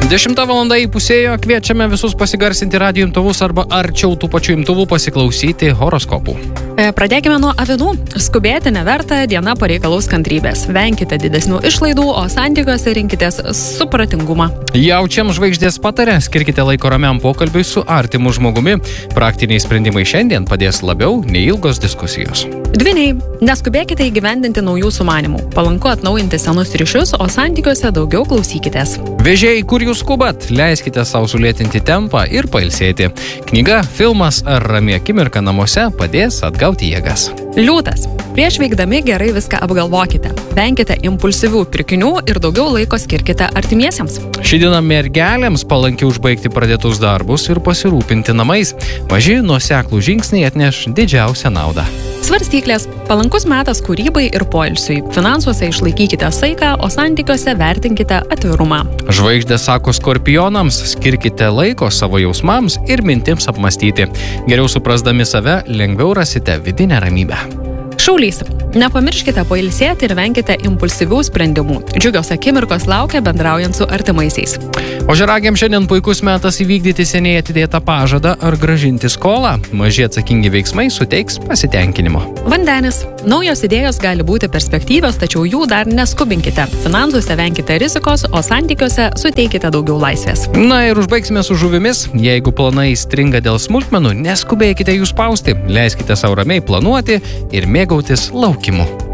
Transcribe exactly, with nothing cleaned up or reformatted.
dešimta valanda įpusėjo, kviečiame visus pasigarsinti radijo imtuvus arba arčiau tų pačių imtuvų pasiklausyti horoskopų. Pradėkime nuo avinų. Skubėti neverta, diena pareikalaus kantrybės. Venkite didesnių išlaidų, o santykiuose rinkitės supratingumą. Jaučiam žvaigždės patarė, skirkite laiko ramiam pokalbiui su artimu žmogumi. Praktiniai sprendimai šiandien padės labiau nei ilgos diskusijos. Dvyniai. Neskubėkite įgyvendinti naujų sumanimų. Palanku atnaujinti senus ryšius, o santykiuose daugiau klausykitės. Vėžiai, kur jūs skubat? Leiskite savo sulėtinti tempą ir pailsėti. Knyga, filmas ar rami akimirka namuose padės atgauti jėgas. Liūtas. Prieš veikdami gerai viską apgalvokite. Venkite impulsyvių pirkinių ir daugiau laiko skirkite artimiesiems. Ši diena mergelėms palanki užbaigti pradėtus darbus ir pasirūpinti namais. Maži nuoseklų žingsniai atneš didžiausią naudą. Svarstyklės. Palankus metas kūrybai ir poilsiui. Finansuose išlaikykite saiką, o santykiuose vertinkite atvirumą. Žvaigždė sako skorpionams, skirkite laiko savo jausmams ir mintims apmastyti. Geriau suprasdami save, lengviau rasite vidinę ramybę. Šaulys. Nepamirškite pailsėti ir venkite impulsyvių sprendimų. Džiugios akimirkos laukia bendraujant su artimaisiais. Ožiaragiam šiandien puikus metas įvykdyti seniai atidėtą pažadą ar grąžinti skolą. Maži atsakingi veiksmai suteiks pasitenkinimo. Vandenis. Naujos idėjos gali būti perspektyvios, tačiau jų dar neskubinkite. Finansuose venkite rizikos, o santykiuose suteikite daugiau laisvės. Na ir užbaigsime su žuvimis. Jeigu planai stringa dėl smulkmenų, neskubėkite jų spausti. Leiskite sau ramiai planuoti ir mėgautis laukimu.